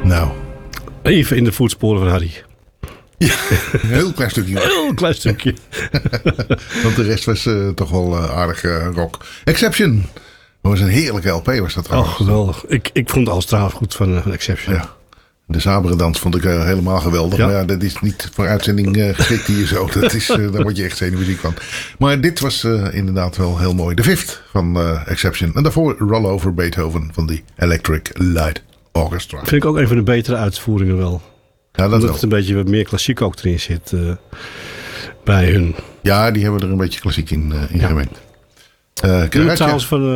Nou. Even in de voetsporen van Harry. Ja, een heel klein stukje. Heel klein stukje. Want de rest was toch wel aardig rock. Exception. Dat was een heerlijke LP was dat trouwens. Oh, geweldig. Ik vond alles trouwens goed van Exception. Ja. De Zaberdans vond ik helemaal geweldig. Ja. Maar ja, dat is niet voor uitzending geschikt hier zo. Dat is, daar word je echt zenuwziek van. Maar dit was inderdaad wel heel mooi. De Fifth van Exception. En daarvoor Rollover Beethoven van die Electric Light Orchestra. Vind ik ook een van de betere uitvoeringen wel. Ja, dat Omdat wel. het een beetje wat meer klassiek ook erin zit bij hun. Ja, die hebben er een beetje klassiek in gemengd. Nu trouwens van